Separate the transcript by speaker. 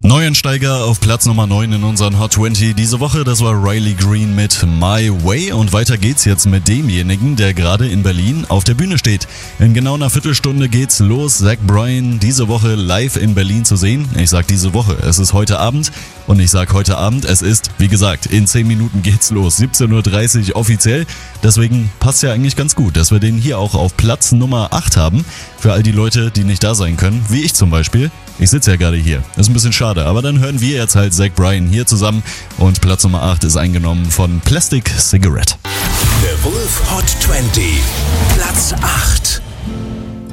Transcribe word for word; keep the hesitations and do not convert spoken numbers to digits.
Speaker 1: Neuensteiger auf Platz Nummer neun in unseren Hot zwanzig diese Woche, das war Riley Green mit My Way und weiter geht's jetzt mit demjenigen, der gerade in Berlin auf der Bühne steht. In genau einer Viertelstunde geht's los, Zach Bryan diese Woche live in Berlin zu sehen. Ich sag diese Woche, es ist heute Abend und ich sag heute Abend, es ist, wie gesagt, in zehn Minuten geht's los, siebzehn Uhr dreißig offiziell. Deswegen passt ja eigentlich ganz gut, dass wir den hier auch auf Platz Nummer acht haben, für all die Leute, die nicht da sein können, wie ich zum Beispiel. Ich sitze ja gerade hier. Ist ein bisschen schade, aber dann hören wir jetzt halt Zach Bryan hier zusammen und Platz Nummer acht ist eingenommen von Plastic Cigarette.
Speaker 2: The Wolf Hot zwanzig, Platz acht.